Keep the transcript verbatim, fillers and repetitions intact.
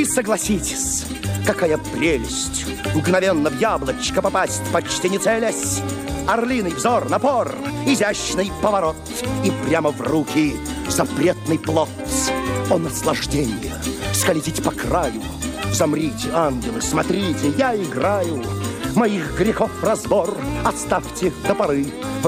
Согласитесь, какая прелесть мгновенно в яблочко попасть, почти не целясь. Орлиный взор, напор, изящный поворот, и прямо в руки запретный плод. О, наслаждение, скользить по краю. Замрите, ангелы, смотрите, я играю. Моих грехов разбор оставьте до поры.